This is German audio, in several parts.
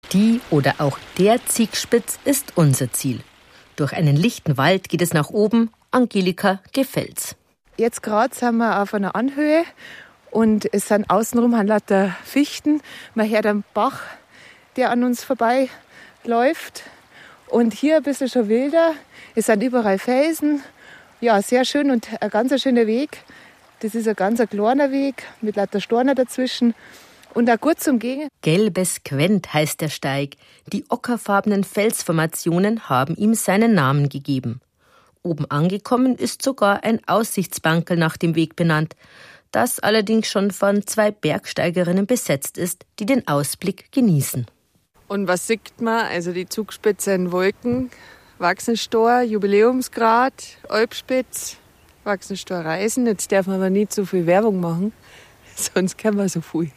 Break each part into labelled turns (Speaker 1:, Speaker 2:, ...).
Speaker 1: Die oder auch der Ziegspitz ist unser Ziel. Durch einen lichten Wald geht es nach oben. Angelika gefällt's.
Speaker 2: Jetzt gerade sind wir auf einer Anhöhe und es sind außenrum lauter Fichten. Man hört einen Bach, der an uns vorbeiläuft. Und hier ein bisschen schon wilder. Es sind überall Felsen. Ja, sehr schön und ein ganz schöner Weg. Das ist ein ganz kleiner Weg mit lauter Stornen dazwischen. Und auch gut zum Gehen.
Speaker 1: Gelbes Quent heißt der Steig. Die ockerfarbenen Felsformationen haben ihm seinen Namen gegeben. Oben angekommen ist sogar ein Aussichtsbankerl nach dem Weg benannt, das allerdings schon von 2 Bergsteigerinnen besetzt ist, die den Ausblick genießen.
Speaker 2: Und was sieht man? Also die Zugspitze in Wolken, Wachsenstor, Jubiläumsgrad, Alpspitz, Wachsenstor Reisen. Jetzt darf man aber nicht so viel Werbung machen. Sonst kann man so viel.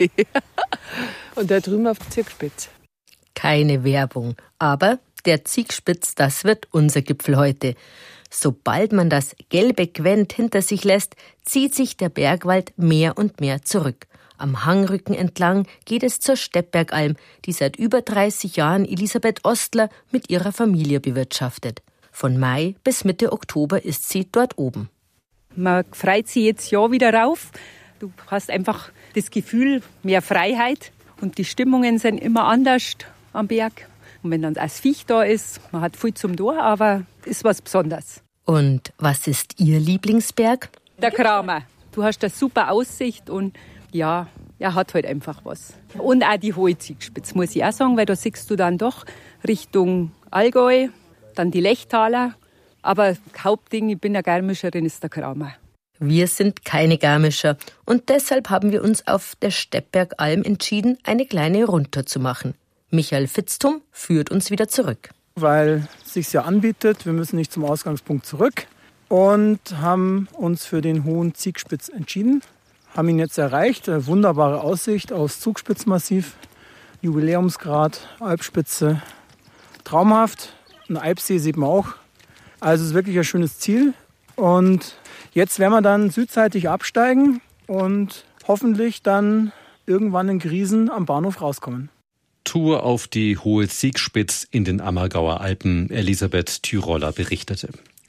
Speaker 2: Und da drüben auf der Ziegspitz.
Speaker 1: Keine Werbung, aber der Ziegspitz, das wird unser Gipfel heute. Sobald man das gelbe Quent hinter sich lässt, zieht sich der Bergwald mehr und mehr zurück. Am Hangrücken entlang geht es zur Steppbergalm, die seit über 30 Jahren Elisabeth Ostler mit ihrer Familie bewirtschaftet. Von Mai bis Mitte Oktober ist sie dort oben.
Speaker 3: Man freut sich jetzt ja wieder rauf. Du hast einfach das Gefühl, mehr Freiheit und die Stimmungen sind immer anders am Berg. Und wenn dann das Viech da ist, man hat viel zum Tor, aber ist was Besonderes.
Speaker 1: Und was ist Ihr Lieblingsberg?
Speaker 3: Der Kramer. Du hast eine super Aussicht und ja, er hat halt einfach was. Und auch die hohe Ziegspitze, muss ich auch sagen, weil da siehst du dann doch Richtung Allgäu, dann die Lechtaler. Aber Hauptding, ich bin eine Garmischerin, ist der Kramer.
Speaker 1: Wir sind keine Garmischer und deshalb haben wir uns auf der Steppbergalm entschieden, eine kleine Rundtour zu machen. Michael Fitztum führt uns wieder zurück.
Speaker 4: Weil es sich ja anbietet, wir müssen nicht zum Ausgangspunkt zurück und haben uns für den hohen Ziegspitz entschieden. Haben ihn jetzt erreicht, eine wunderbare Aussicht aufs Zugspitzmassiv, Jubiläumsgrad, Alpspitze, traumhaft. Ein Alpsee sieht man auch. Also es ist wirklich ein schönes Ziel und jetzt werden wir dann südseitig absteigen und hoffentlich dann irgendwann in Griesen am Bahnhof rauskommen.
Speaker 5: Tour auf die Hohe Ziegspitz in den Ammergauer Alpen, Elisabeth Tyroller berichtete.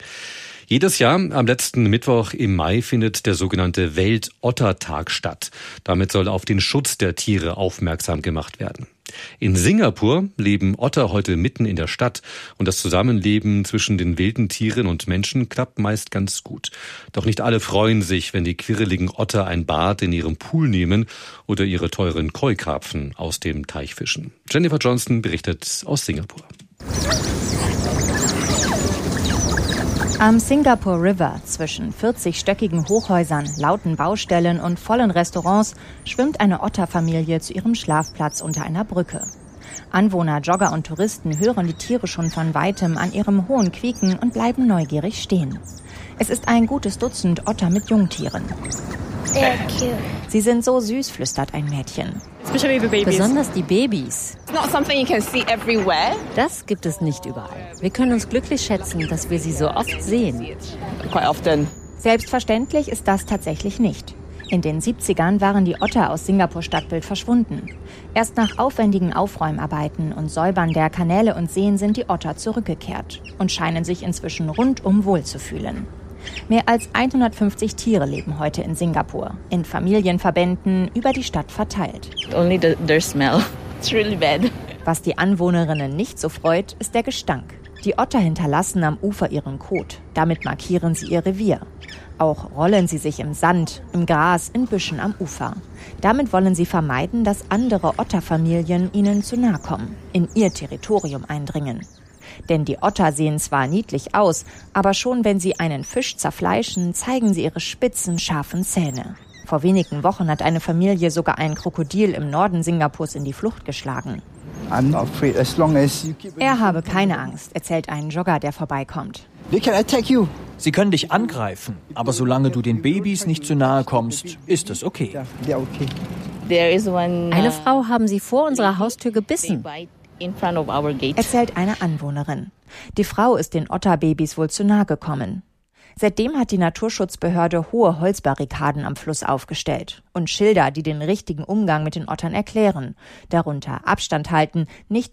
Speaker 5: Jedes Jahr am letzten Mittwoch im Mai findet der sogenannte Welt-Otter-Tag statt. Damit soll auf den Schutz der Tiere aufmerksam gemacht werden. In Singapur leben Otter heute mitten in der Stadt und das Zusammenleben zwischen den wilden Tieren und Menschen klappt meist ganz gut. Doch nicht alle freuen sich, wenn die quirligen Otter ein Bad in ihrem Pool nehmen oder ihre teuren Koi-Karpfen aus dem Teich fischen. Jennifer Johnston berichtet aus Singapur.
Speaker 6: Am Singapore River, zwischen 40-stöckigen Hochhäusern, lauten Baustellen und vollen Restaurants, schwimmt eine Otterfamilie zu ihrem Schlafplatz unter einer Brücke. Anwohner, Jogger und Touristen hören die Tiere schon von Weitem an ihrem hohen Quieken und bleiben neugierig stehen. Es ist ein gutes Dutzend Otter mit Jungtieren. Sie sind so süß, flüstert ein Mädchen.
Speaker 7: Besonders die Babys. Das gibt es nicht überall. Wir können uns glücklich schätzen, dass wir sie so oft sehen.
Speaker 6: Selbstverständlich ist das tatsächlich nicht. In den 70ern waren die Otter aus Singapurs Stadtbild verschwunden. Erst nach aufwendigen Aufräumarbeiten und Säubern der Kanäle und Seen sind die Otter zurückgekehrt und scheinen sich inzwischen rundum wohlzufühlen. Mehr als 150 Tiere leben heute in Singapur, in Familienverbänden über die Stadt verteilt.
Speaker 8: Only their smell. It's really bad.
Speaker 6: Was die Anwohnerinnen nicht so freut, ist der Gestank. Die Otter hinterlassen am Ufer ihren Kot. Damit markieren sie ihr Revier. Auch rollen sie sich im Sand, im Gras, in Büschen am Ufer. Damit wollen sie vermeiden, dass andere Otterfamilien ihnen zu nahe kommen, in ihr Territorium eindringen. Denn die Otter sehen zwar niedlich aus, aber schon wenn sie einen Fisch zerfleischen, zeigen sie ihre spitzen, scharfen Zähne. Vor wenigen Wochen hat eine Familie sogar ein Krokodil im Norden Singapurs in die Flucht geschlagen. Er habe keine Angst, erzählt ein Jogger, der vorbeikommt.
Speaker 9: Sie können dich angreifen, aber solange du den Babys nicht zu nahe kommst, ist es okay.
Speaker 7: Eine Frau haben sie vor unserer Haustür gebissen,
Speaker 6: erzählt eine Anwohnerin. Die Frau ist den Otterbabys wohl zu nahe gekommen. Seitdem hat die Naturschutzbehörde hohe Holzbarrikaden am Fluss aufgestellt und Schilder, die den richtigen Umgang mit den Ottern erklären. Darunter Abstand halten, nicht